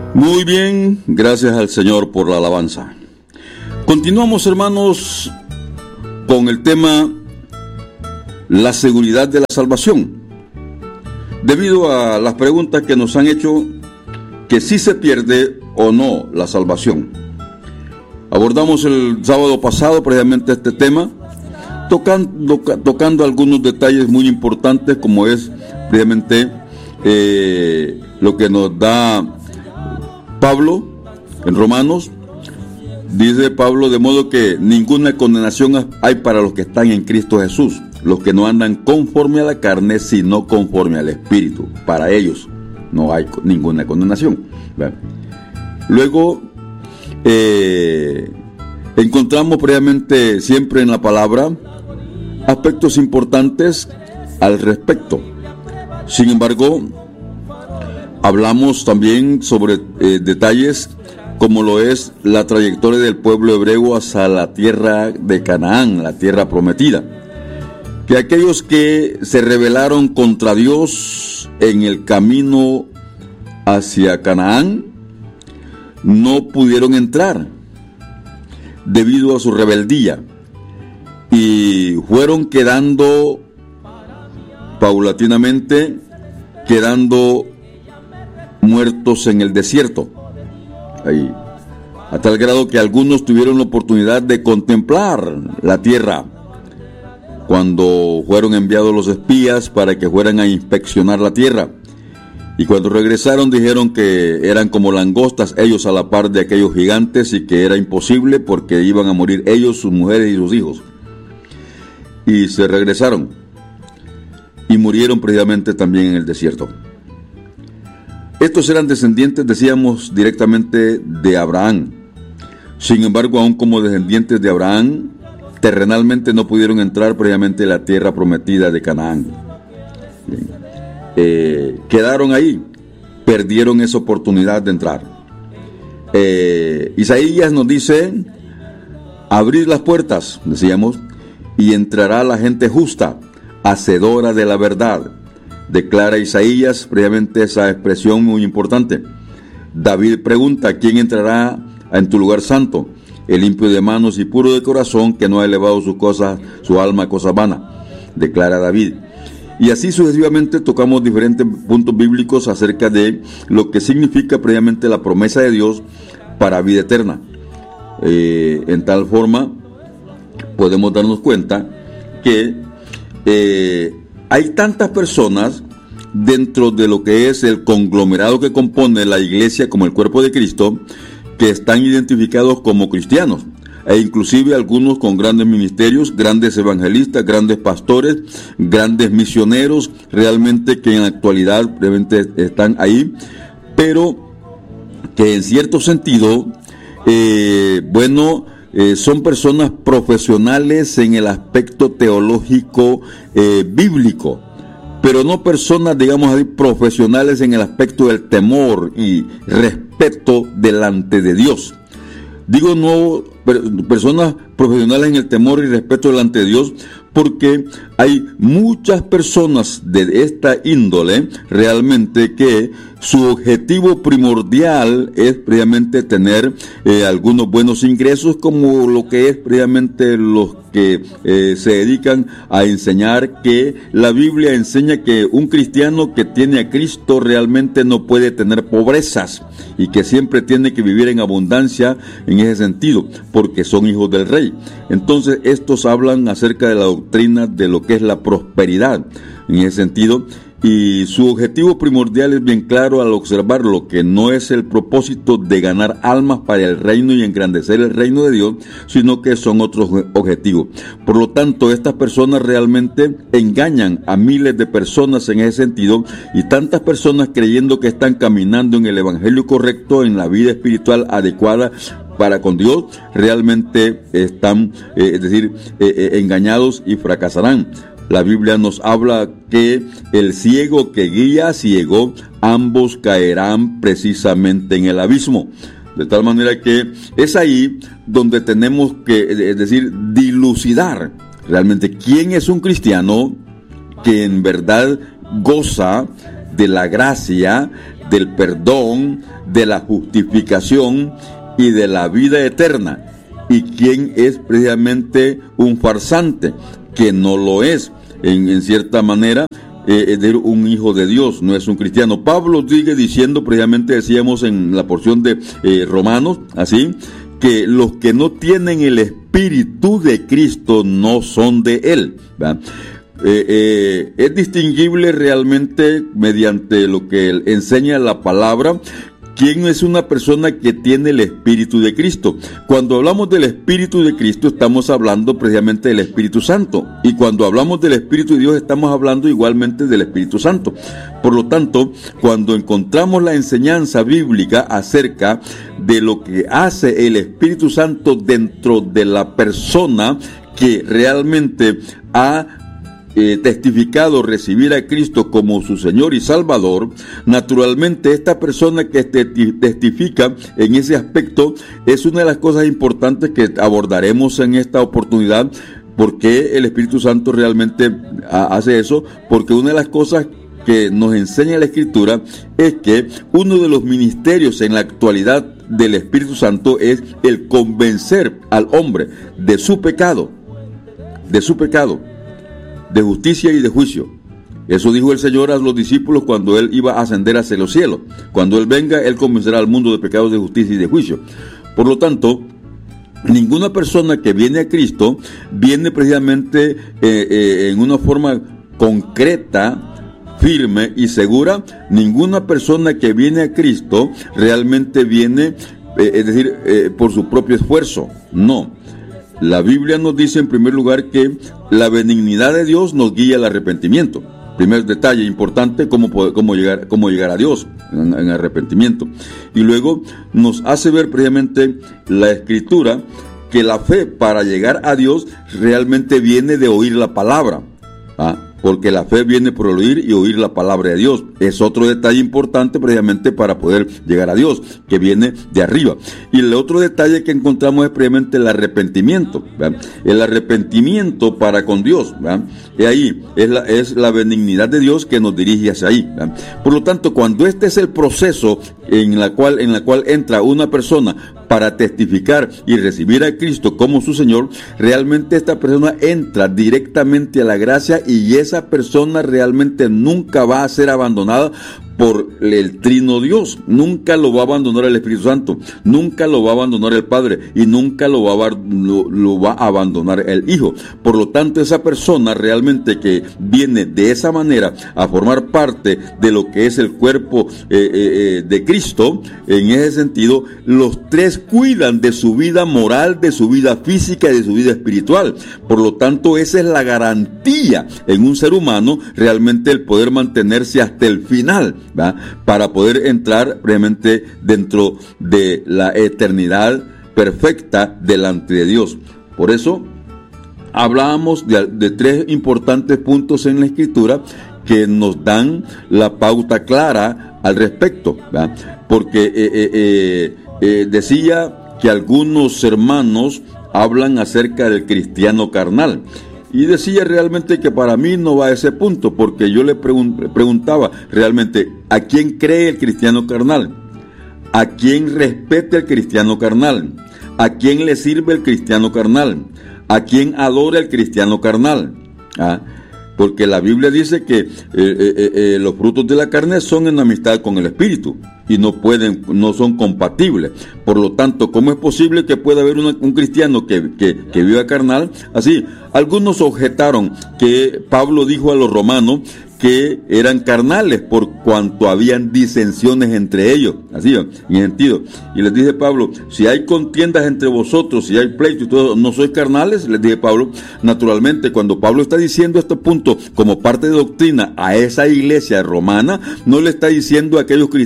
Muy bien, gracias al Señor por la alabanza. Continuamos, hermanos, con el tema la seguridad de la salvación. Debido a las preguntas que nos han hecho, que si se pierde o no la salvación. Abordamos el sábado pasado precisamente este tema, tocando algunos detalles muy importantes, como es precisamente lo que nos da Pablo en Romanos. Dice Pablo: de modo que ninguna condenación hay para los que están en Cristo Jesús, los que no andan conforme a la carne, sino conforme al Espíritu. Para ellos no hay ninguna condenación. Luego encontramos previamente siempre en la palabra aspectos importantes al respecto. Sin embargo, hablamos también sobre detalles como lo es la trayectoria del pueblo hebreo hacia la tierra de Canaán, la tierra prometida. Que aquellos que se rebelaron contra Dios en el camino hacia Canaán no pudieron entrar debido a su rebeldía y fueron quedando paulatinamente, quedando muertos en el desierto. Ahí, a tal grado que algunos tuvieron la oportunidad de contemplar la tierra cuando fueron enviados los espías para que fueran a inspeccionar la tierra, y cuando regresaron dijeron que eran como langostas ellos a la par de aquellos gigantes, y que era imposible porque iban a morir ellos, sus mujeres y sus hijos. Y se regresaron y murieron precisamente también en el desierto. Estos eran descendientes, decíamos, directamente de Abraham. Sin embargo, aún como descendientes de Abraham, terrenalmente no pudieron entrar previamente en la tierra prometida de Canaán. Quedaron ahí, perdieron esa oportunidad de entrar. Isaías nos dice: abrid las puertas, decíamos, y entrará la gente justa, hacedora de la verdad. Declara Isaías previamente esa expresión muy importante. David pregunta: ¿quién entrará en tu lugar santo? El limpio de manos y puro de corazón, que no ha elevado su alma a cosa vana, declara David. Y así sucesivamente tocamos diferentes puntos bíblicos acerca de lo que significa previamente la promesa de Dios para vida eterna. En tal forma podemos darnos cuenta que hay tantas personas dentro de lo que es el conglomerado que compone la iglesia como el cuerpo de Cristo, que están identificados como cristianos, e inclusive algunos con grandes ministerios, grandes evangelistas, grandes pastores, grandes misioneros, realmente que en la actualidad realmente están ahí, pero que en cierto sentido, son personas profesionales en el aspecto teológico bíblico, pero no personas, digamos así, profesionales en el aspecto del temor y respeto delante de Dios. Digo no personas profesionales en el temor y respeto delante de Dios, porque hay muchas personas de esta índole realmente que su objetivo primordial es precisamente tener algunos buenos ingresos, como lo que es precisamente los que se dedican a enseñar que la Biblia enseña que un cristiano que tiene a Cristo realmente no puede tener pobrezas y que siempre tiene que vivir en abundancia en ese sentido, porque son hijos del Rey. Entonces estos hablan acerca de la doctrina de lo que es la prosperidad en ese sentido, y su objetivo primordial es bien claro al observar lo que no es el propósito de ganar almas para el reino y engrandecer el reino de Dios, sino que son otros objetivos. Por lo tanto, estas personas realmente engañan a miles de personas en ese sentido, y tantas personas creyendo que están caminando en el evangelio correcto, en la vida espiritual adecuada para con Dios, realmente están, engañados y fracasarán. La Biblia nos habla que el ciego que guía a ciego, ambos caerán precisamente en el abismo. De tal manera que es ahí donde tenemos que, dilucidar realmente quién es un cristiano que en verdad goza de la gracia, del perdón, de la justificación y de la vida eterna. ¿Y quién es precisamente un farsante? Que no lo es, en cierta manera, es un hijo de Dios, no es un cristiano. Pablo sigue diciendo, precisamente decíamos en la porción de Romanos, así, que los que no tienen el Espíritu de Cristo no son de Él, ¿verdad? Es distinguible realmente mediante lo que enseña la palabra quién es una persona que tiene el Espíritu de Cristo. Cuando hablamos del Espíritu de Cristo estamos hablando precisamente del Espíritu Santo, y cuando hablamos del Espíritu de Dios estamos hablando igualmente del Espíritu Santo. Por lo tanto, cuando encontramos la enseñanza bíblica acerca de lo que hace el Espíritu Santo dentro de la persona que realmente ha testificado recibir a Cristo como su Señor y Salvador, naturalmente esta persona que testifica en ese aspecto es una de las cosas importantes que abordaremos en esta oportunidad. ¿Por qué el Espíritu Santo realmente hace eso? Porque una de las cosas que nos enseña la Escritura es que uno de los ministerios en la actualidad del Espíritu Santo es el convencer al hombre de su pecado, de justicia y de juicio. Eso dijo el Señor a los discípulos cuando Él iba a ascender hacia los cielos. Cuando Él venga, Él convencerá al mundo de pecados, de justicia y de juicio. Por lo tanto, ninguna persona que viene a Cristo viene precisamente en una forma concreta, firme y segura. Ninguna persona que viene a Cristo realmente viene, es decir, por su propio esfuerzo. No. La Biblia nos dice en primer lugar que la benignidad de Dios nos guía al arrepentimiento. Primer detalle importante, cómo llegar a Dios en arrepentimiento. Y luego nos hace ver precisamente la Escritura que la fe para llegar a Dios realmente viene de oír la palabra. Porque la fe viene por el oír y oír la palabra de Dios. Es otro detalle importante precisamente para poder llegar a Dios, que viene de arriba. Y el otro detalle que encontramos es precisamente el arrepentimiento, ¿verdad? El arrepentimiento para con Dios, ¿verdad? Y ahí es la benignidad de Dios que nos dirige hacia ahí, ¿verdad? Por lo tanto, cuando este es el proceso en la cual entra una persona para testificar y recibir a Cristo como su Señor, realmente esta persona entra directamente a la gracia, y esa persona realmente nunca va a ser abandonada por el Trino Dios. Nunca lo va a abandonar el Espíritu Santo, nunca lo va a abandonar el Padre, y nunca lo va a abandonar el Hijo. Por lo tanto, esa persona realmente que viene de esa manera a formar parte de lo que es el cuerpo de Cristo, en ese sentido, los tres cuidan de su vida moral, de su vida física y de su vida espiritual. Por lo tanto, esa es la garantía en un ser humano, realmente el poder mantenerse hasta el final, ¿va? Para poder entrar realmente dentro de la eternidad perfecta delante de Dios. Por eso hablábamos de tres importantes puntos en la Escritura que nos dan la pauta clara al respecto, ¿va? Porque decía que algunos hermanos hablan acerca del cristiano carnal. Y decía realmente que para mí no va a ese punto, porque yo le preguntaba realmente, ¿a quién cree el cristiano carnal? ¿A quién respeta el cristiano carnal? ¿A quién le sirve el cristiano carnal? ¿A quién adora el cristiano carnal? Porque la Biblia dice que los frutos de la carne son en amistad con el Espíritu y no son compatibles. Por lo tanto, ¿cómo es posible que pueda haber un cristiano que viva carnal? Así, algunos objetaron que Pablo dijo a los romanos que eran carnales por cuanto habían disensiones entre ellos, así, en sentido. Y les dice Pablo, si hay contiendas entre vosotros, si hay pleitos y todo, ¿no sois carnales? Les dije Pablo, naturalmente, cuando Pablo está diciendo este punto como parte de doctrina a esa iglesia romana, no le está diciendo a aquellos cristianos realmente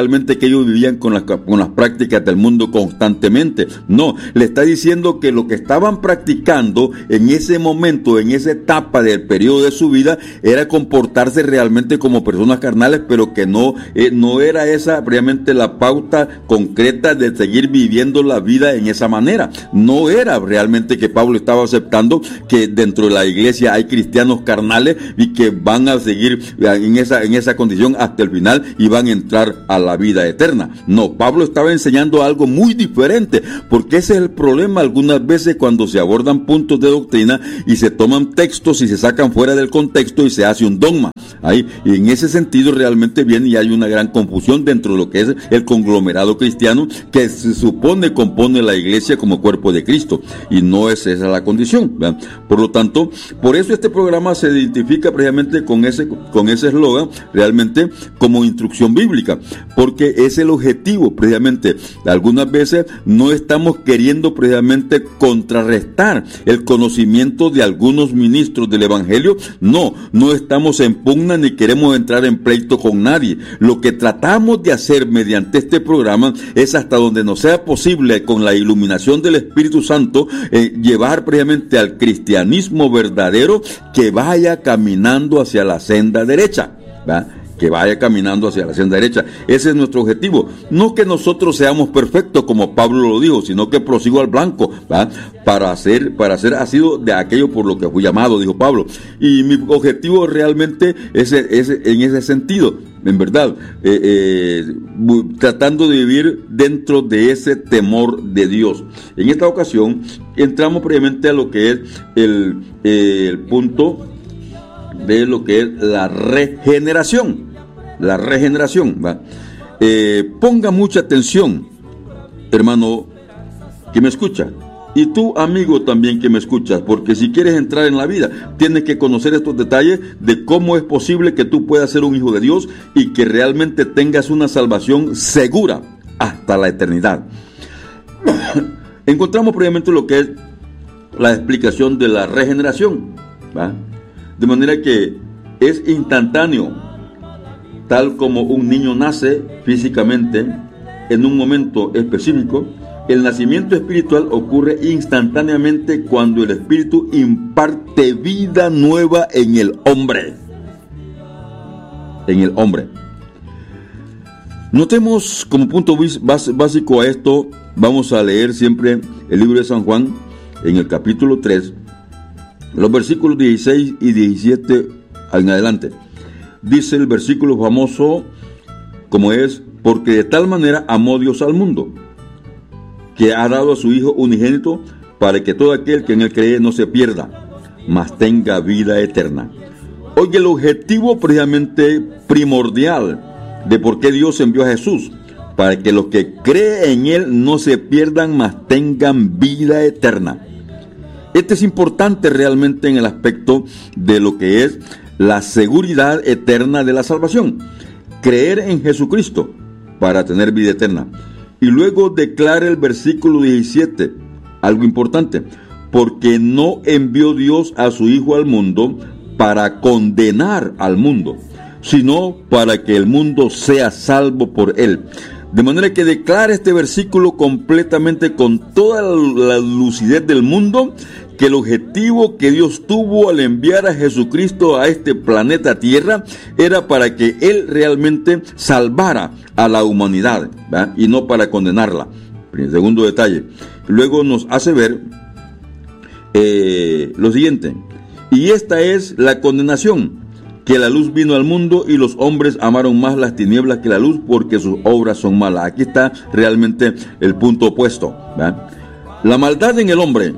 realmente que ellos vivían con las prácticas del mundo constantemente. No, le está diciendo que lo que estaban practicando en ese momento, en esa etapa del periodo de su vida, era comportarse realmente como personas carnales, pero que no era esa realmente la pauta concreta de seguir viviendo la vida en esa manera. No era realmente que Pablo estaba aceptando que dentro de la iglesia hay cristianos carnales y que van a seguir en esa condición hasta el final y van a entrar a la vida eterna. No, Pablo estaba enseñando algo muy diferente, porque ese es el problema algunas veces cuando se abordan puntos de doctrina y se toman textos y se sacan fuera del contexto y se hace un dogma. Ahí, y en ese sentido realmente viene y hay una gran confusión dentro de lo que es el conglomerado cristiano que se supone compone la iglesia como cuerpo de Cristo, y no es esa la condición, ¿verdad? Por lo tanto, por eso este programa se identifica precisamente con ese eslogan, realmente como instrucción bíblica, porque es el objetivo precisamente. Algunas veces no estamos queriendo precisamente contrarrestar el conocimiento de algunos ministros del evangelio, no estamos en pugna ni queremos entrar en pleito con nadie. Lo que tratamos de hacer mediante este programa es, hasta donde nos sea posible, con la iluminación del Espíritu Santo, llevar precisamente al cristianismo verdadero que vaya caminando hacia la senda derecha, ¿verdad? Que vaya caminando hacia la senda derecha. Ese es nuestro objetivo. No que nosotros seamos perfectos como Pablo lo dijo, sino que prosigo al blanco, ¿verdad? Para ser asido de aquello por lo que fui llamado, dijo Pablo. Y mi objetivo realmente es en ese sentido, en verdad, tratando de vivir dentro de ese temor de Dios. En esta ocasión entramos previamente a lo que es el punto de lo que es la regeneración. La regeneración, ¿va? Ponga mucha atención, hermano que me escucha, y tú, amigo, también que me escuchas, porque si quieres entrar en la vida, tienes que conocer estos detalles de cómo es posible que tú puedas ser un hijo de Dios y que realmente tengas una salvación segura hasta la eternidad. Encontramos previamente lo que es la explicación de la regeneración, ¿va? De manera que es instantáneo, tal como un niño nace físicamente en un momento específico. El nacimiento espiritual ocurre instantáneamente cuando el Espíritu imparte vida nueva en el hombre. En el hombre. Notemos como punto básico a esto, vamos a leer siempre el libro de San Juan en el capítulo 3, los versículos 16 y 17 en adelante. Dice el versículo famoso como es: porque de tal manera amó Dios al mundo, que ha dado a su Hijo unigénito, para que todo aquel que en él cree no se pierda, mas tenga vida eterna. Hoy el objetivo precisamente primordial de por qué Dios envió a Jesús, para que los que creen en él no se pierdan, mas tengan vida eterna. Este es importante realmente en el aspecto de lo que es la seguridad eterna de la salvación. Creer en Jesucristo para tener vida eterna. Y luego declara el versículo 17, algo importante: porque no envió Dios a su Hijo al mundo para condenar al mundo, sino para que el mundo sea salvo por él. De manera que declara este versículo completamente, con toda la lucidez del mundo, que el objetivo que Dios tuvo al enviar a Jesucristo a este planeta Tierra era para que Él realmente salvara a la humanidad, ¿verdad? Y no para condenarla. Segundo detalle. Luego nos hace ver lo siguiente: y esta es la condenación, que la luz vino al mundo y los hombres amaron más las tinieblas que la luz, porque sus obras son malas. Aquí está realmente el punto opuesto, ¿verdad? La maldad en el hombre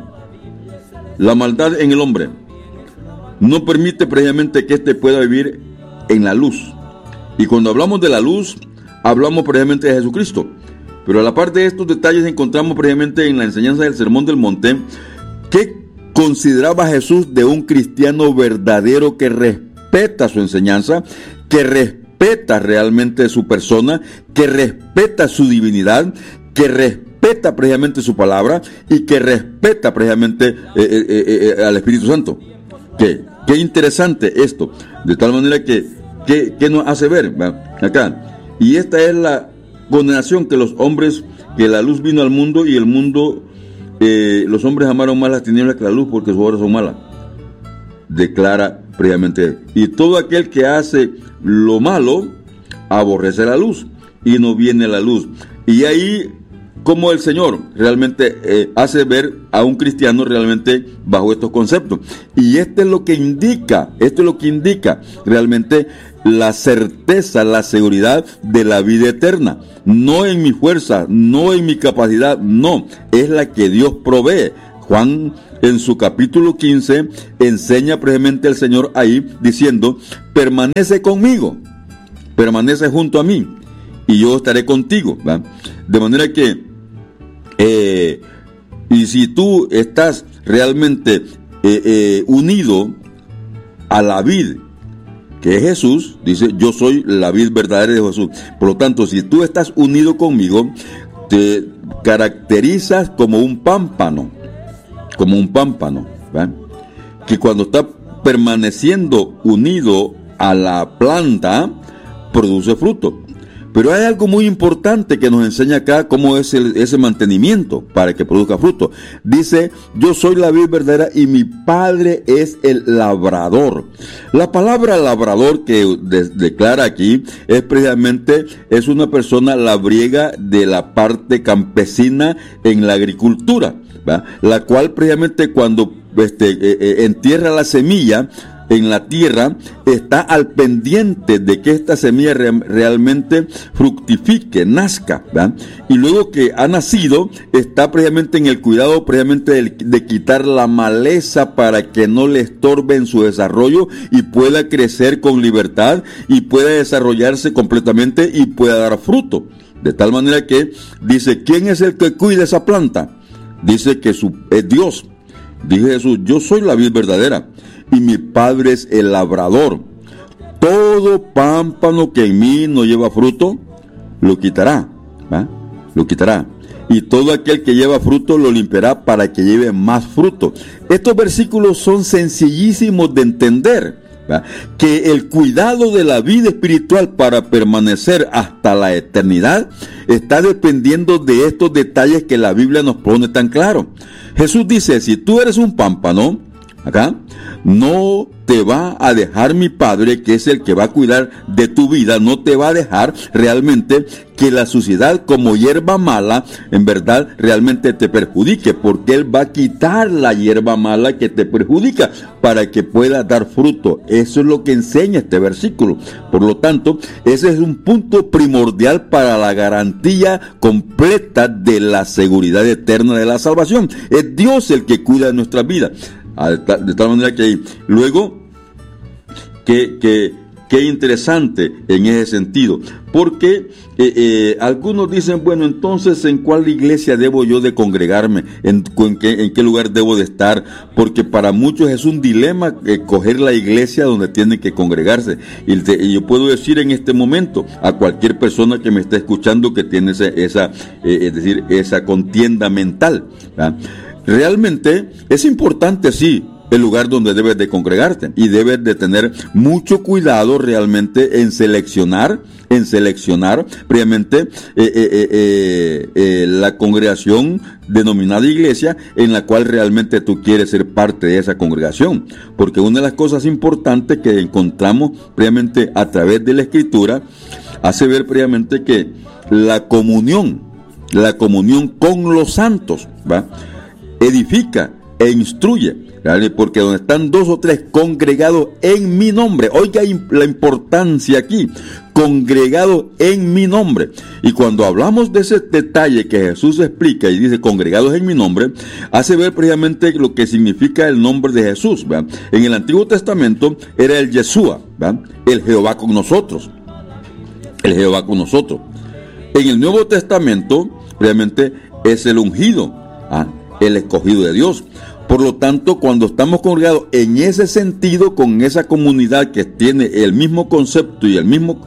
no permite precisamente que éste pueda vivir en la luz. Y cuando hablamos de la luz, hablamos precisamente de Jesucristo. Pero a la par de estos detalles encontramos precisamente en la enseñanza del Sermón del Monte que consideraba Jesús de un cristiano verdadero que respeta su enseñanza, que respeta realmente su persona, que respeta su divinidad, que respeta precisamente su palabra y que respeta precisamente al Espíritu Santo. Qué interesante esto, de tal manera que nos hace ver, ¿verdad? Acá. Y esta es condenación, que la luz vino al mundo y el mundo, los hombres amaron más las tinieblas que la luz porque sus obras son malas. Declara previamente. Y todo aquel que hace lo malo aborrece la luz y no viene la luz. Y ahí, como el Señor realmente hace ver a un cristiano realmente bajo estos conceptos. Y esto es lo que indica realmente la certeza, la seguridad de la vida eterna. No en mi fuerza, no en mi capacidad, no, es la que Dios provee. Juan, en su capítulo 15, enseña precisamente el Señor ahí diciendo: permanece conmigo, permanece junto a mí y yo estaré contigo, ¿va? De manera que y si tú estás realmente unido a la vid que es Jesús, dice: yo soy la vid verdadera de Jesús. Por lo tanto, si tú estás unido conmigo, te caracterizas como un pámpano, ¿va? Que cuando está permaneciendo unido a la planta, produce fruto. Pero hay algo muy importante que nos enseña acá cómo es ese mantenimiento para que produzca fruto. Dice: yo soy la vid verdadera y mi Padre es el labrador. La palabra labrador que declara aquí es precisamente, es una persona labriega de la parte campesina en la agricultura, ¿va? La cual precisamente cuando entierra la semilla en la tierra, está al pendiente de que esta semilla realmente fructifique, nazca, ¿verdad? Y luego que ha nacido, está precisamente en el cuidado precisamente de quitar la maleza para que no le estorbe en su desarrollo y pueda crecer con libertad y pueda desarrollarse completamente y pueda dar fruto. De tal manera que dice: ¿quién es el que cuida esa planta? Dice que es Dios. Dice Jesús: yo soy la vid verdadera y mi Padre es el labrador. Todo pámpano que en mí no lleva fruto, lo quitará, ¿va? Lo quitará. Y todo aquel que lleva fruto lo limpiará para que lleve más fruto. Estos versículos son sencillísimos de entender, ¿va? Que el cuidado de la vida espiritual para permanecer hasta la eternidad está dependiendo de estos detalles que la Biblia nos pone tan claro. Jesús dice: si tú eres un pámpano, acá, no te va a dejar mi Padre, que es el que va a cuidar de tu vida, no te va a dejar realmente que la suciedad como hierba mala, en verdad, realmente te perjudique, porque Él va a quitar la hierba mala que te perjudica para que puedas dar fruto. Eso es lo que enseña este versículo. Por lo tanto, ese es un punto primordial para la garantía completa de la seguridad eterna de la salvación. Es Dios el que cuida de nuestra vida. De tal manera que luego, qué interesante en ese sentido, porque algunos dicen: bueno, entonces ¿en cuál iglesia debo yo de congregarme? ¿En qué lugar debo de estar? Porque para muchos es un dilema coger la iglesia donde tienen que congregarse. Y yo puedo decir en este momento a cualquier persona que me esté escuchando que tiene esa contienda mental, ¿verdad? Realmente es importante, sí, el lugar donde debes de congregarte, y debes de tener mucho cuidado realmente en seleccionar previamente la congregación denominada iglesia en la cual realmente tú quieres ser parte de esa congregación, porque una de las cosas importantes que encontramos previamente a través de la Escritura hace ver previamente que la comunión con los santos, ¿va?, edifica e instruye, ¿vale? Porque donde están 2 o 3 congregados en mi nombre, oiga la importancia aquí, congregados en mi nombre. Y cuando hablamos de ese detalle que Jesús explica y dice congregados en mi nombre, hace ver precisamente lo que significa el nombre de Jesús, ¿verdad? En el Antiguo Testamento era el Yeshua, ¿verdad?, el Jehová con nosotros, En el Nuevo Testamento realmente es el ungido, el escogido de Dios. Por lo tanto, cuando estamos congregados en ese sentido, con esa comunidad que tiene el mismo concepto y el mismo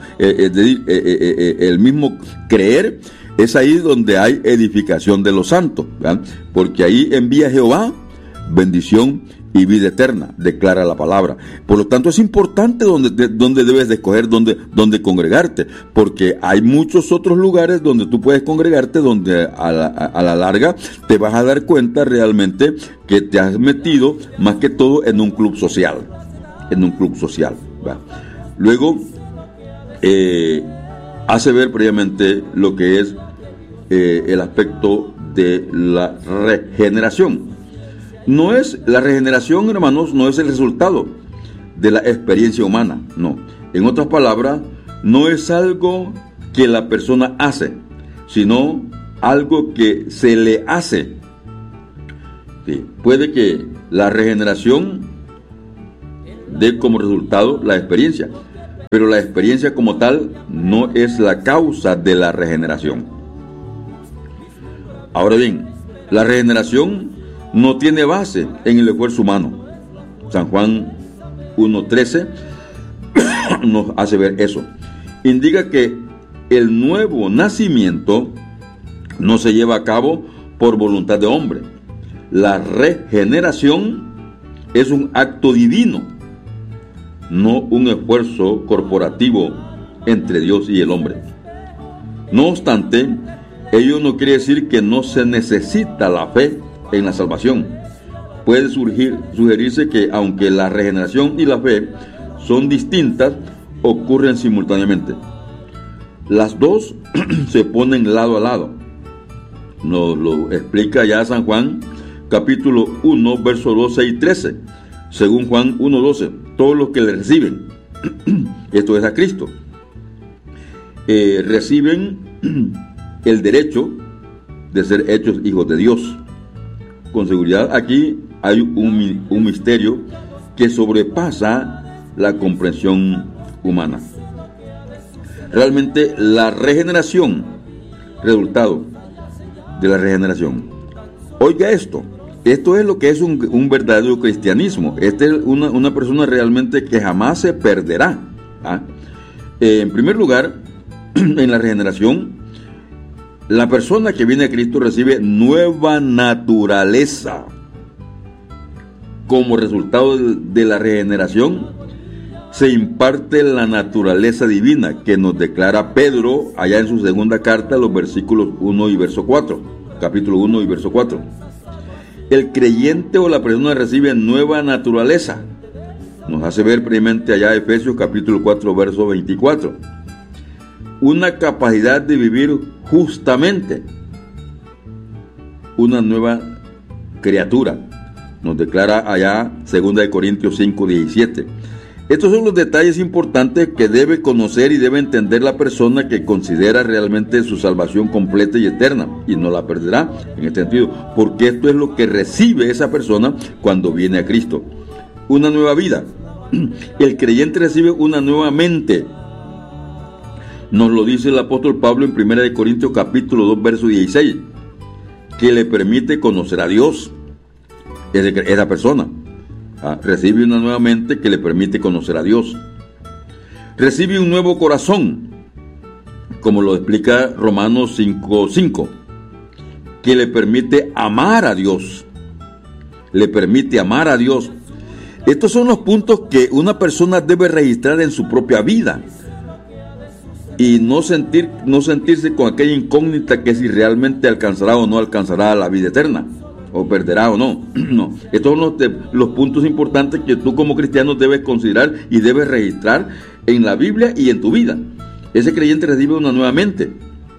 creer, es ahí donde hay edificación de los santos, ¿verdad? Porque ahí envía Jehová bendición y vida eterna, declara la palabra. Por lo tanto, es importante donde debes de escoger donde congregarte, porque hay muchos otros lugares donde tú puedes congregarte, donde a la larga te vas a dar cuenta realmente que te has metido más que todo en un club social, ¿va? Luego hace ver previamente lo que es el aspecto de la regeneración. No es la regeneración, hermanos, no es el resultado de la experiencia humana, no. En otras palabras, no es algo que la persona hace, sino algo que se le hace. Sí, puede que la regeneración dé como resultado la experiencia, pero la experiencia como tal no es la causa de la regeneración. Ahora bien, la regeneración no tiene base en el esfuerzo humano. San Juan 1:13 nos hace ver eso. Indica que el nuevo nacimiento no se lleva a cabo por voluntad de hombre. La regeneración es un acto divino, no un esfuerzo corporativo entre Dios y el hombre. No obstante, ello no quiere decir que no se necesita la fe en la salvación. Puede sugerirse que aunque la regeneración y la fe son distintas, ocurren simultáneamente. Las dos se ponen lado a lado. Nos lo explica ya San Juan, capítulo 1, versos 12 y 13. Según Juan 1:12, todos los que le reciben, esto es a Cristo, reciben el derecho de ser hechos hijos de Dios. Con seguridad aquí hay un misterio que sobrepasa la comprensión humana. Realmente la regeneración, resultado de la regeneración. Oiga esto es lo que es un verdadero cristianismo. Esta es una persona realmente que jamás se perderá. En primer lugar, en la regeneración, la persona que viene a Cristo recibe nueva naturaleza. Como resultado de la regeneración, se imparte la naturaleza divina que nos declara Pedro allá en su segunda carta, los versículos 1 y verso 4. Capítulo 1 y verso 4. El creyente o la persona recibe nueva naturaleza. Nos hace ver previamente allá Efesios capítulo 4, verso 24. Una capacidad de vivir justamente, una nueva criatura, nos declara allá 2 Corintios 5, 17. Estos son los detalles importantes que debe conocer y debe entender la persona que considera realmente su salvación completa y eterna, y no la perderá en este sentido, porque esto es lo que recibe esa persona cuando viene a Cristo. Una nueva vida. El creyente recibe una nueva mente. Nos lo dice el apóstol Pablo en 1 Corintios capítulo 2, verso 16, que le permite conocer a Dios. Esa persona recibe una nueva mente que le permite conocer a Dios. Recibe un nuevo corazón, como lo explica Romanos 5:5, que le permite amar a Dios. Le permite amar a Dios. Estos son los puntos que una persona debe registrar en su propia vida. Y no sentirse con aquella incógnita que si realmente alcanzará o no alcanzará la vida eterna, o perderá o no. No, estos son los puntos importantes que tú como cristiano debes considerar y debes registrar en la Biblia y en tu vida. Ese creyente recibe una nueva mente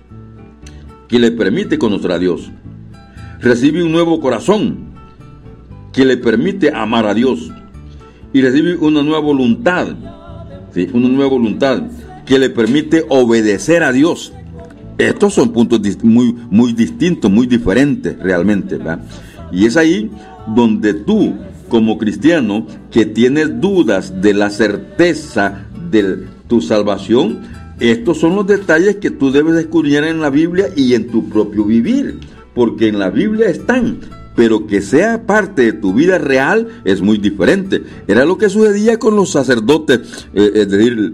que le permite conocer a Dios. Recibe un nuevo corazón que le permite amar a Dios. Y recibe una nueva voluntad, ¿sí? Una nueva voluntad que le permite obedecer a Dios. Estos son puntos muy distintos, muy diferentes realmente, ¿verdad? Y es ahí donde tú, como cristiano, que tienes dudas de la certeza de tu salvación, estos son los detalles que tú debes escudriñar en la Biblia y en tu propio vivir, porque en la Biblia están, pero que sea parte de tu vida real es muy diferente. Era lo que sucedía con los sacerdotes, es decir,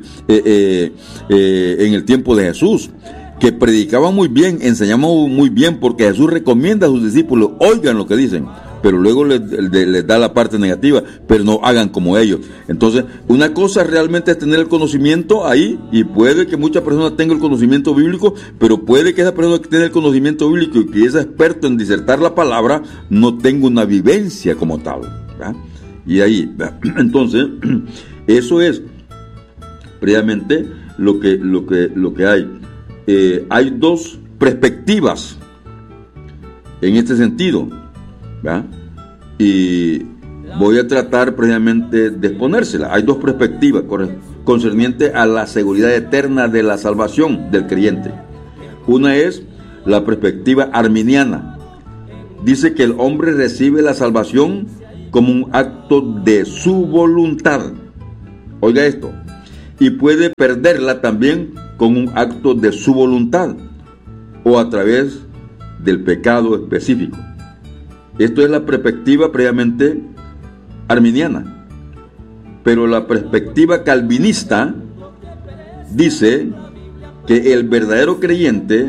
en el tiempo de Jesús, que predicaban muy bien, enseñaban muy bien, porque Jesús recomienda a sus discípulos, oigan lo que dicen, pero luego les da la parte negativa, pero no hagan como ellos. Entonces, una cosa realmente es tener el conocimiento ahí, y puede que muchas personas tengan el conocimiento bíblico, pero puede que esa persona que tiene el conocimiento bíblico y que es experto en disertar la palabra, no tenga una vivencia como tal, ¿verdad? Y ahí, ¿verdad? Entonces, eso es previamente lo que hay. Hay dos perspectivas en este sentido, ¿verdad? Y voy a tratar precisamente de exponérselas. Hay dos perspectivas concernientes a la seguridad eterna de la salvación del creyente. Una es la perspectiva arminiana. Dice que el hombre recibe la salvación como un acto de su voluntad. Oiga esto. Y puede perderla también con un acto de su voluntad o a través del pecado específico. Esto es la perspectiva previamente arminiana. Pero la perspectiva calvinista dice que el verdadero creyente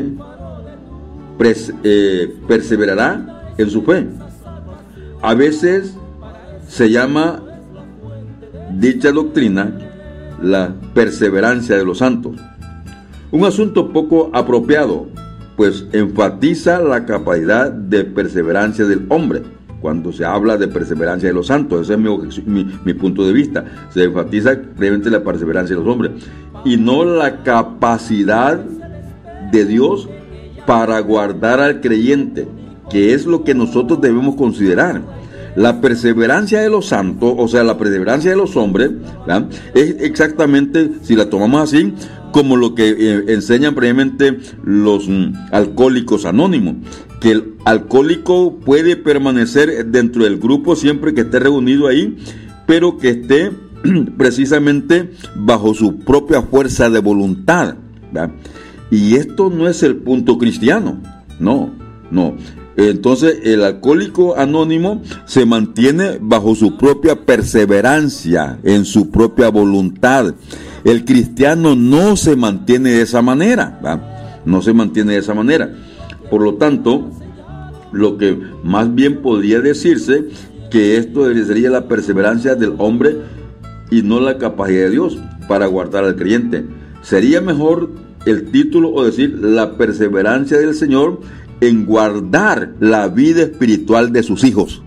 perseverará en su fe. A veces se llama dicha doctrina la perseverancia de los santos. Un asunto poco apropiado, pues enfatiza la capacidad de perseverancia del hombre. Cuando se habla de perseverancia de los santos, ese es mi punto de vista. Se enfatiza previamente la perseverancia de los hombres y no la capacidad de Dios para guardar al creyente, que es lo que nosotros debemos considerar. La perseverancia de los santos, o sea, la perseverancia de los hombres, ¿verdad?, es exactamente, si la tomamos así, como lo que enseñan previamente los alcohólicos anónimos, que el alcohólico puede permanecer dentro del grupo siempre que esté reunido ahí, pero que esté precisamente bajo su propia fuerza de voluntad, ¿verdad? Y esto no es el punto cristiano, no. Entonces el alcohólico anónimo se mantiene bajo su propia perseverancia, en su propia voluntad. El cristiano no se mantiene de esa manera, ¿verdad? No se mantiene de esa manera. Por lo tanto, lo que más bien podría decirse que esto sería la perseverancia del hombre y no la capacidad de Dios para guardar al creyente. Sería mejor el título o decir la perseverancia del Señor en guardar la vida espiritual de sus hijos.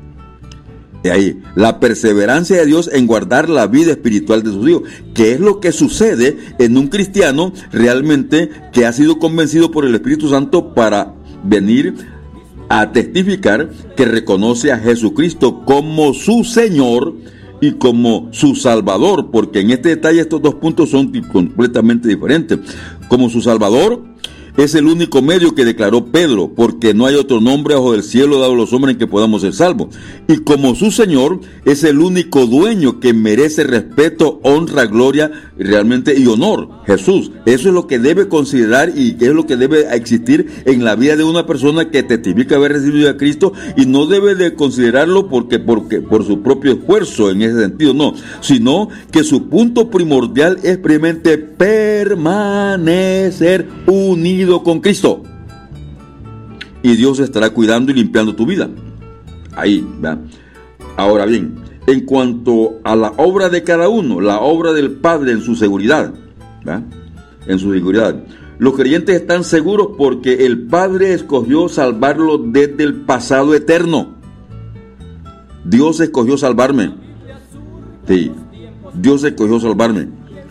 De ahí, la perseverancia de Dios en guardar la vida espiritual de sus hijos, que es lo que sucede en un cristiano realmente que ha sido convencido por el Espíritu Santo para venir a testificar que reconoce a Jesucristo como su Señor y como su Salvador, porque en este detalle estos dos puntos son completamente diferentes. Como su Salvador es el único medio que declaró Pedro, porque no hay otro nombre bajo el cielo dado a los hombres en que podamos ser salvos. Y como su Señor es el único dueño que merece respeto, honra, gloria realmente y honor, Jesús. Eso es lo que debe considerar y es lo que debe existir en la vida de una persona que testifica haber recibido a Cristo, y no debe de considerarlo porque por su propio esfuerzo en ese sentido, no, sino que su punto primordial es precisamente permanecer unido con Cristo, y Dios estará cuidando y limpiando tu vida ahí, ¿verdad? Ahora bien, en cuanto a la obra de cada uno, la obra del Padre en su seguridad, ¿verdad?, en su seguridad, los creyentes están seguros porque el Padre escogió salvarlos desde el pasado eterno. Dios escogió salvarme. Sí, Dios escogió salvarme.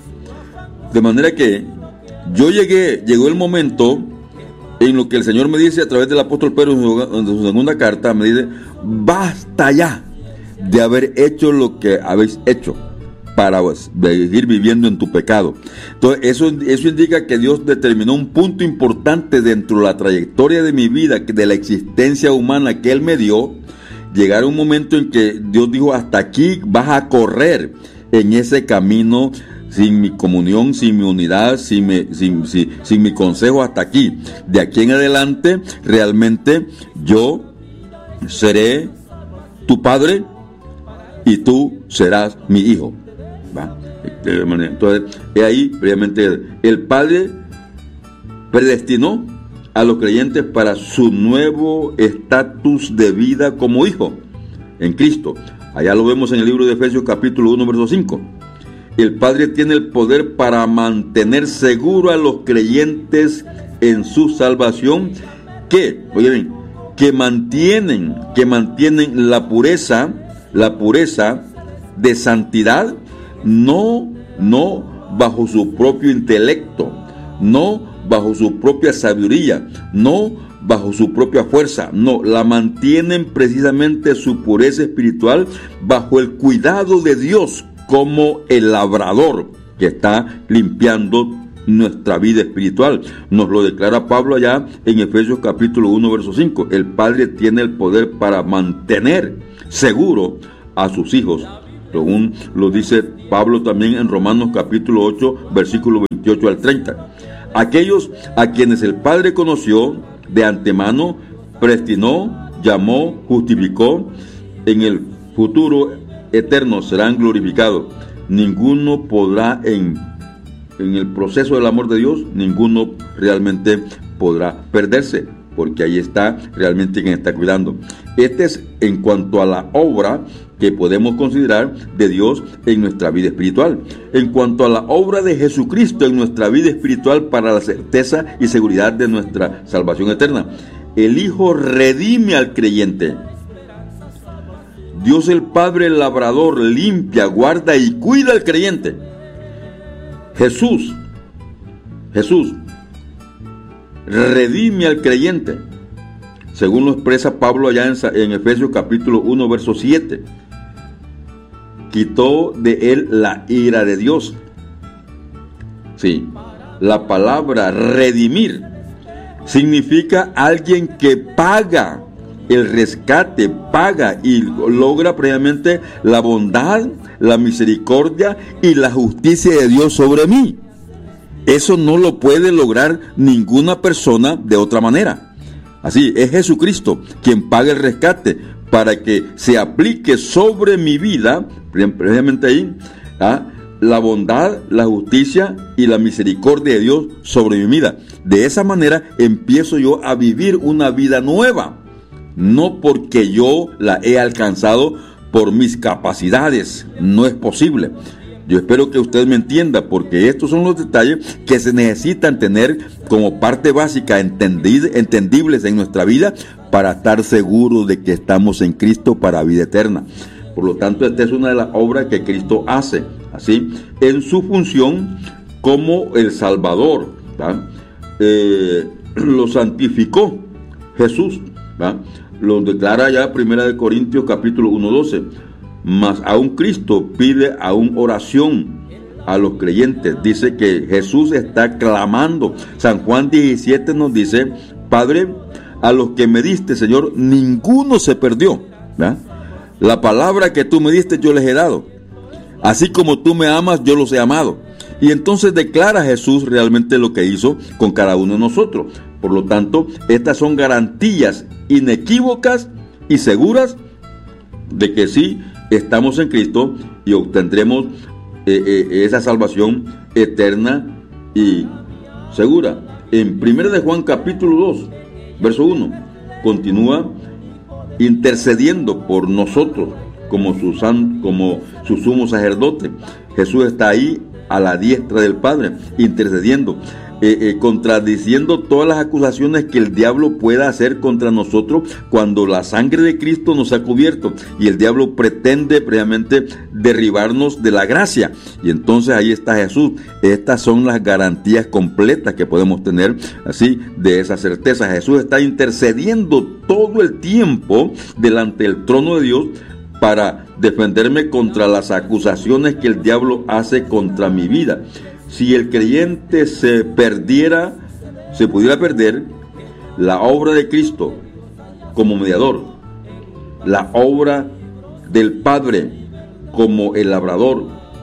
De manera que llegó el momento en lo que el Señor me dice a través del apóstol Pedro en su segunda carta, me dice: basta ya de haber hecho lo que habéis hecho para seguir viviendo en tu pecado. Entonces eso indica que Dios determinó un punto importante dentro de la trayectoria de mi vida, de la existencia humana que Él me dio. Llegará un momento en que Dios dijo: hasta aquí vas a correr en ese camino, sin mi comunión, sin mi unidad, sin mi consejo, hasta aquí. De aquí en adelante, realmente yo seré tu padre y tú serás mi hijo, ¿va? Entonces, ahí, previamente, el Padre predestinó a los creyentes para su nuevo estatus de vida como hijo. en Cristo. Allá lo vemos en el libro de Efesios capítulo 1, verso 5. El Padre tiene el poder para mantener seguro a los creyentes en su salvación, que, oye bien, que mantienen la pureza de santidad, no bajo su propio intelecto, no bajo su propia sabiduría, no bajo su propia fuerza, no, la mantienen precisamente su pureza espiritual bajo el cuidado de Dios, como el labrador que está limpiando nuestra vida espiritual. Nos lo declara Pablo allá en Efesios capítulo 1, verso 5. El Padre tiene el poder para mantener seguro a sus hijos, según lo dice Pablo también en Romanos capítulo 8, versículo 28 al 30. Aquellos a quienes el Padre conoció de antemano, predestinó, llamó, justificó, en el futuro eterno serán glorificados. Ninguno podrá en el proceso del amor de Dios, ninguno realmente podrá perderse, porque ahí está realmente quien está cuidando. Este es en cuanto a la obra que podemos considerar de Dios en nuestra vida espiritual. En cuanto a la obra de Jesucristo en nuestra vida espiritual para la certeza y seguridad de nuestra salvación eterna. El Hijo redime al creyente. Dios el Padre labrador limpia, guarda y cuida al creyente. Jesús redime al creyente, según lo expresa Pablo allá en Efesios capítulo 1, verso 7. Quitó de él la ira de Dios. Sí, la palabra redimir significa alguien que paga el rescate, paga y logra previamente la bondad, la misericordia y la justicia de Dios sobre mí. Eso no lo puede lograr ninguna persona de otra manera. Así, es Jesucristo quien paga el rescate para que se aplique sobre mi vida, precisamente ahí, la bondad, la justicia y la misericordia de Dios sobre mi vida. De esa manera empiezo yo a vivir una vida nueva, no porque yo la he alcanzado por mis capacidades, no es posible. Yo espero que usted me entienda, porque estos son los detalles que se necesitan tener como parte básica, entendibles en nuestra vida, para estar seguros de que estamos en Cristo para vida eterna. Por lo tanto, esta es una de las obras que Cristo hace, así, en su función como el Salvador, lo santificó Jesús, lo declara ya 1 Corintios capítulo 1:12. Mas aún Cristo pide aún oración a los creyentes. Dice que Jesús está clamando. San Juan 17 nos dice: Padre, a los que me diste, Señor, ninguno se perdió. La palabra que tú me diste yo les he dado. Así como tú me amas, yo los he amado. Y entonces declara Jesús realmente lo que hizo con cada uno de nosotros. Por lo tanto, estas son garantías inequívocas y seguras de que sí estamos en Cristo y obtendremos esa salvación eterna y segura. En 1 de Juan capítulo 2, verso 1, continúa intercediendo por nosotros como su sumo sacerdote. Jesús está ahí a la diestra del Padre, intercediendo, contradiciendo todas las acusaciones que el diablo pueda hacer contra nosotros cuando la sangre de Cristo nos ha cubierto y el diablo pretende previamente derribarnos de la gracia. Y entonces ahí está Jesús. Estas son las garantías completas que podemos tener así de esa certeza. Jesús está intercediendo todo el tiempo delante del trono de Dios para defenderme contra las acusaciones que el diablo hace contra mi vida. Si el creyente se pudiera perder, la obra de Cristo como mediador, la obra del Padre como el labrador,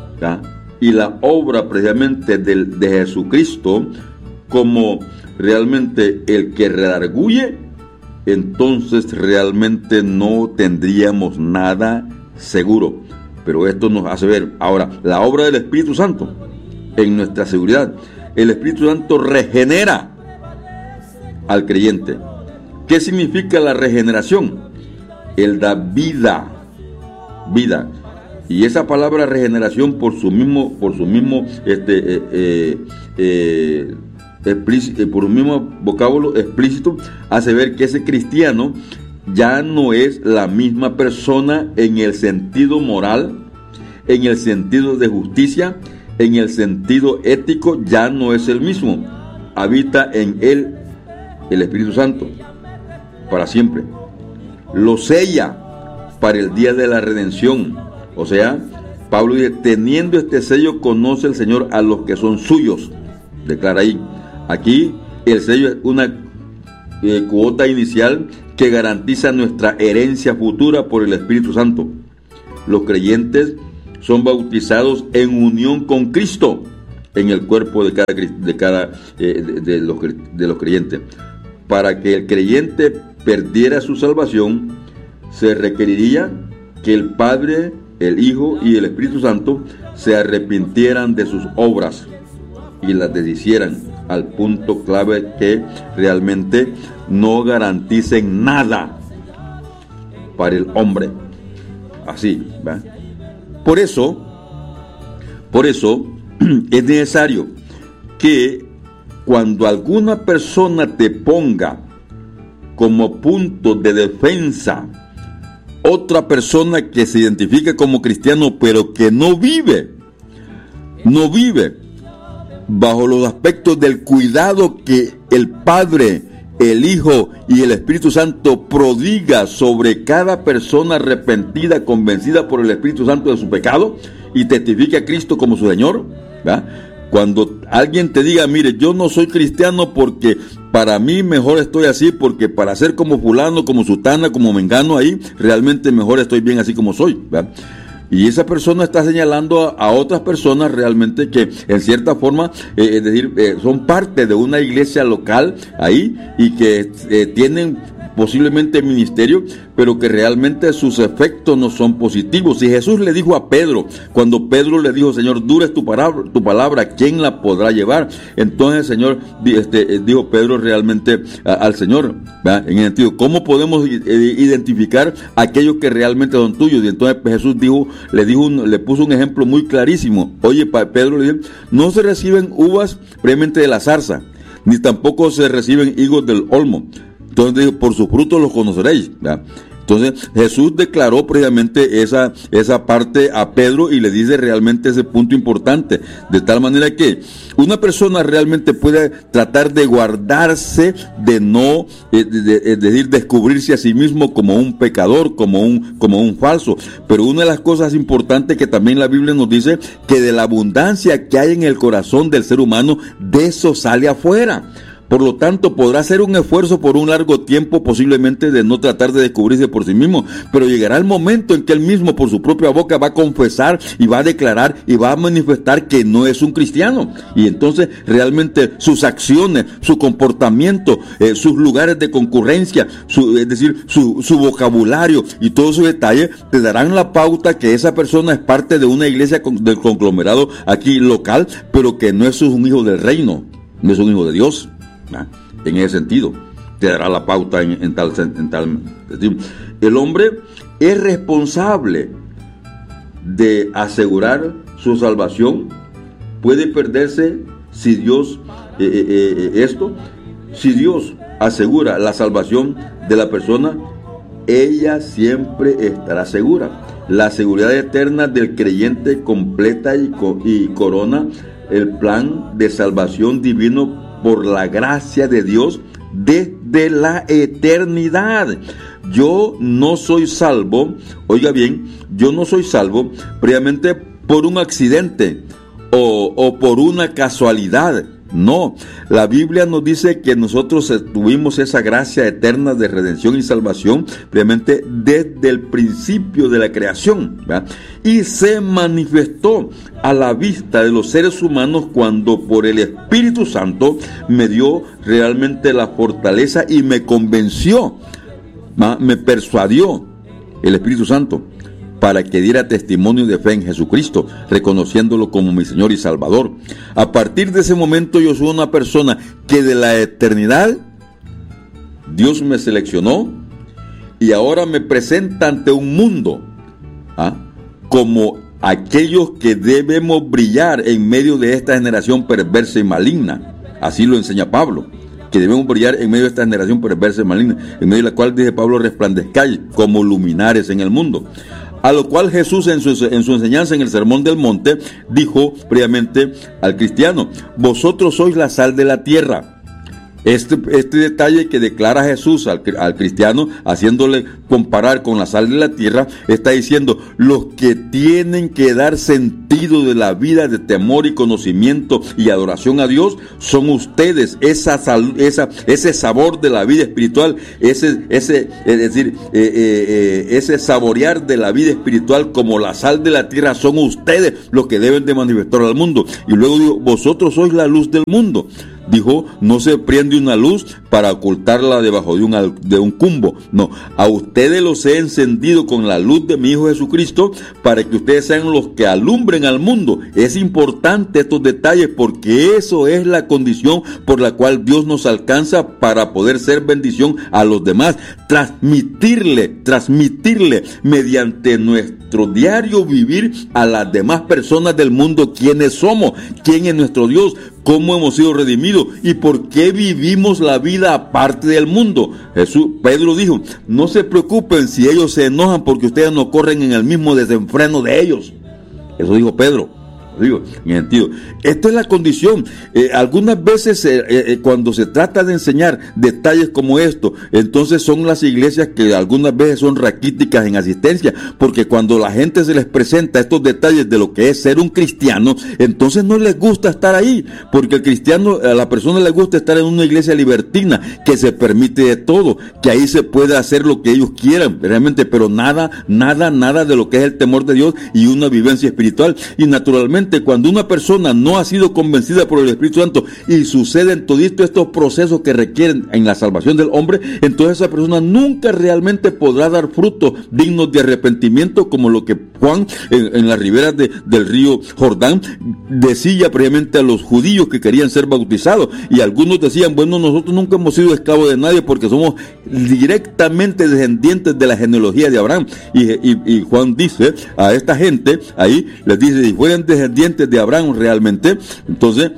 y la obra precisamente de Jesucristo como realmente el que redarguye, entonces realmente no tendríamos nada seguro. Pero esto nos hace ver ahora la obra del Espíritu Santo en nuestra seguridad. El Espíritu Santo regenera al creyente. ¿Qué significa la regeneración? Él da vida vida. Y esa palabra regeneración por su mismo vocábulo explícito hace ver que ese cristiano ya no es la misma persona en el sentido moral, en el sentido de justicia, en el sentido ético, ya no es el mismo. Habita en él el Espíritu Santo para siempre. Lo sella para el día de la redención. O sea, Pablo dice, teniendo este sello, conoce el Señor a los que son suyos. Declara ahí. Aquí el sello es una cuota inicial que garantiza nuestra herencia futura por el Espíritu Santo. Los creyentes son bautizados en unión con Cristo en el cuerpo de los creyentes. Para que el creyente perdiera su salvación, se requeriría que el Padre, el Hijo y el Espíritu Santo se arrepintieran de sus obras y las deshicieran, al punto clave que realmente no garanticen nada para el hombre. Así, ¿verdad? Por eso es necesario que cuando alguna persona te ponga como punto de defensa otra persona que se identifique como cristiano, pero que no vive bajo los aspectos del cuidado que el Padre, el Hijo y el Espíritu Santo prodiga sobre cada persona arrepentida, convencida por el Espíritu Santo de su pecado y testifique a Cristo como su Señor, ¿verdad? Cuando alguien te diga, mire, yo no soy cristiano porque para mí mejor estoy así, porque para ser como fulano, como sutana, como mengano ahí, realmente mejor estoy bien así como soy, ¿verdad? Y esa persona está señalando a otras personas realmente que en cierta forma, es decir, son parte de una iglesia local ahí y que tienen posiblemente ministerio, pero que realmente sus efectos no son positivos. Si Jesús le dijo a Pedro, cuando Pedro le dijo, Señor, dura es tu palabra, ¿quién la podrá llevar? Entonces el Señor, dijo Pedro realmente al Señor, ¿verdad? En el sentido, ¿cómo podemos identificar aquellos que realmente son tuyos? Y entonces Jesús le puso un ejemplo muy clarísimo. Oye, Pedro le dijo, no se reciben uvas previamente de la zarza, ni tampoco se reciben higos del olmo. Entonces dijo, por sus frutos los conoceréis, ¿verdad? Entonces Jesús declaró previamente esa parte a Pedro y le dice realmente ese punto importante, de tal manera que una persona realmente puede tratar de guardarse de no, es decir, descubrirse a sí mismo como un pecador, como un falso. Pero una de las cosas importantes que también la Biblia nos dice, que de la abundancia que hay en el corazón del ser humano, de eso sale afuera. Por lo tanto, podrá hacer un esfuerzo por un largo tiempo, posiblemente de no tratar de descubrirse por sí mismo, pero llegará el momento en que él mismo, por su propia boca, va a confesar y va a declarar y va a manifestar que no es un cristiano. Y entonces, realmente, sus acciones, su comportamiento, sus lugares de concurrencia, es decir, su vocabulario y todos sus detalles, te darán la pauta que esa persona es parte de una iglesia del conglomerado aquí local, pero que no es un hijo del reino, no es un hijo de Dios. En ese sentido, te dará la pauta en tal. El hombre es responsable de asegurar su salvación. Puede perderse si Dios si Dios asegura la salvación de la persona, ella siempre estará segura. La seguridad eterna del creyente completa y corona el plan de salvación divino por la gracia de Dios desde la eternidad. Yo no soy salvo, oiga bien, yo no soy salvo previamente por un accidente o por una casualidad. No, la Biblia nos dice que nosotros tuvimos esa gracia eterna de redención y salvación previamente desde el principio de la creación, ¿verdad? Y se manifestó a la vista de los seres humanos cuando por el Espíritu Santo me dio realmente la fortaleza y me convenció, me persuadió el Espíritu Santo para que diera testimonio de fe en Jesucristo, reconociéndolo como mi Señor y Salvador. A partir de ese momento yo soy una persona que de la eternidad Dios me seleccionó y ahora me presenta ante un mundo como aquellos que debemos brillar en medio de esta generación perversa y maligna. Así lo enseña Pablo, que debemos brillar en medio de esta generación perversa y maligna, en medio de la cual, dice Pablo, resplandezcáis como luminares en el mundo. A lo cual Jesús en su enseñanza en el Sermón del Monte dijo previamente al cristiano: vosotros sois la sal de la tierra. Este detalle que declara Jesús al cristiano, haciéndole comparar con la sal de la tierra, está diciendo: los que tienen que dar sentido de la vida de temor y conocimiento y adoración a Dios son ustedes. Ese sabor de la vida espiritual, ese saborear de la vida espiritual como la sal de la tierra, son ustedes los que deben de manifestar al mundo. Y luego digo: vosotros sois la luz del mundo. Dijo: no se prende una luz para ocultarla debajo de un cumbo. No, a ustedes los he encendido con la luz de mi Hijo Jesucristo, para que ustedes sean los que alumbren al mundo. Es importante estos detalles, porque eso es la condición por la cual Dios nos alcanza para poder ser bendición a los demás. Transmitirle mediante nuestro diario vivir a las demás personas del mundo quiénes somos, quién es nuestro Dios, cómo hemos sido redimidos y por qué vivimos la vida aparte del mundo. Pedro dijo: no se preocupen si ellos se enojan porque ustedes no corren en el mismo desenfreno de ellos. Eso dijo Pedro. Digo, en sentido, esta es la condición. Algunas veces cuando se trata de enseñar detalles como esto, entonces son las iglesias que algunas veces son raquíticas en asistencia, porque cuando la gente se les presenta estos detalles de lo que es ser un cristiano, entonces no les gusta estar ahí, porque el cristiano, a la persona le gusta estar en una iglesia libertina, que se permite de todo, que ahí se puede hacer lo que ellos quieran, realmente, pero nada de lo que es el temor de Dios y una vivencia espiritual. Y naturalmente, cuando una persona no ha sido convencida por el Espíritu Santo y suceden todos estos procesos que requieren en la salvación del hombre, entonces esa persona nunca realmente podrá dar frutos dignos de arrepentimiento, como lo que Juan en las riberas del río Jordán decía previamente a los judíos que querían ser bautizados, y algunos decían: bueno, nosotros nunca hemos sido esclavos de nadie porque somos directamente descendientes de la genealogía de Abraham. Y Juan dice a esta gente ahí, les dice: si fueran descendientes de Abraham realmente, entonces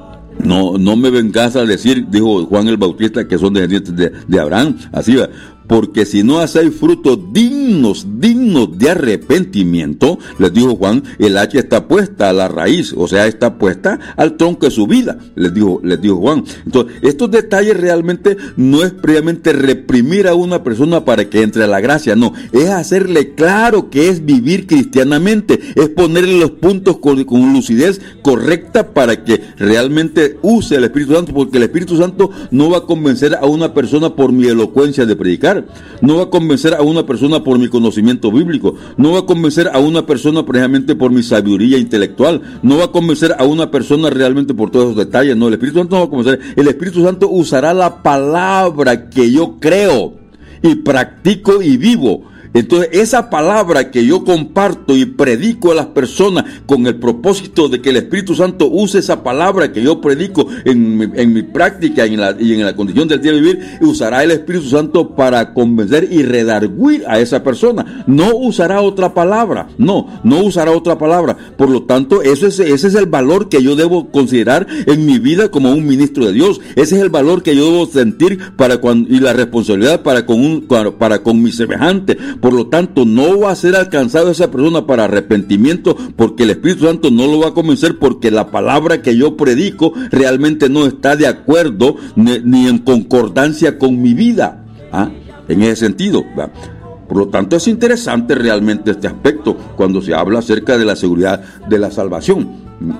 no me vengas a decir, dijo Juan el Bautista, que son descendientes de Abraham. Así va. Porque si no hacéis frutos dignos de arrepentimiento, les dijo Juan, el hacha está puesta a la raíz, o sea, está puesta al tronco de su vida, les dijo Juan. Entonces, estos detalles realmente no es previamente reprimir a una persona para que entre a la gracia, no, es hacerle claro que es vivir cristianamente, es ponerle los puntos con lucidez correcta para que realmente use el Espíritu Santo, porque el Espíritu Santo no va a convencer a una persona por mi elocuencia de predicar, no va a convencer a una persona por mi conocimiento bíblico, no va a convencer a una persona precisamente por mi sabiduría intelectual, no va a convencer a una persona realmente por todos esos detalles. No, el Espíritu Santo no va a convencer. El Espíritu Santo usará la palabra que yo creo y practico y vivo. Entonces, esa palabra que yo comparto y predico a las personas con el propósito de que el Espíritu Santo use esa palabra que yo predico en mi práctica y en la condición del día de vivir, usará el Espíritu Santo para convencer y redarguir a esa persona. No usará otra palabra, no usará otra palabra. Por lo tanto, ese es el valor que yo debo considerar en mi vida como un ministro de Dios. Ese es el valor que yo debo sentir y la responsabilidad para con mi semejante. Por lo tanto, no va a ser alcanzado esa persona para arrepentimiento, porque el Espíritu Santo no lo va a convencer, porque la palabra que yo predico realmente no está de acuerdo ni en concordancia con mi vida, en ese sentido, ¿verdad? Por lo tanto, es interesante realmente este aspecto cuando se habla acerca de la seguridad de la salvación,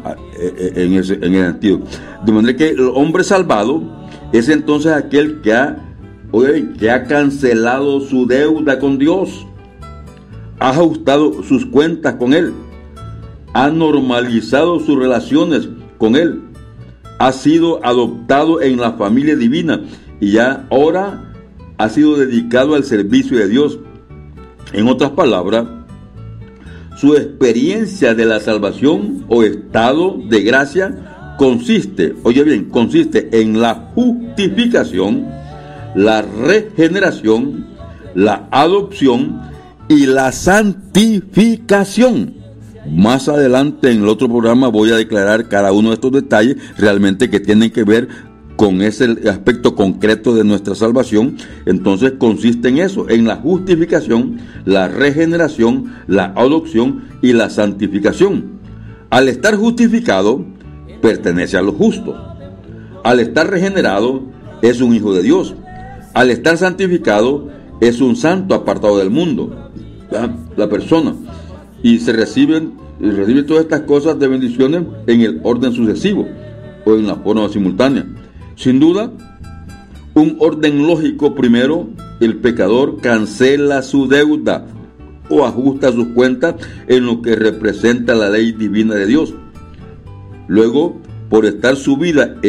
en ese sentido. De manera que el hombre salvado es entonces aquel que ha cancelado su deuda con Dios, ha ajustado sus cuentas con Él, ha normalizado sus relaciones con Él, ha sido adoptado en la familia divina y ya ahora ha sido dedicado al servicio de Dios. En otras palabras, su experiencia de la salvación o estado de gracia consiste en la justificación, la regeneración, la adopción y la santificación. Más adelante en el otro programa voy a declarar cada uno de estos detalles realmente que tienen que ver con ese aspecto concreto de nuestra salvación. Entonces consiste en eso, en la justificación, la regeneración, la adopción y la santificación. Al estar justificado, pertenece a los justos. Al estar regenerado, es un hijo de Dios. Al estar santificado, es un santo apartado del mundo, la persona. Y recibe todas estas cosas de bendiciones en el orden sucesivo o en la forma simultánea. Sin duda, un orden lógico: primero, el pecador cancela su deuda o ajusta sus cuentas en lo que representa la ley divina de Dios. Luego, por estar su vida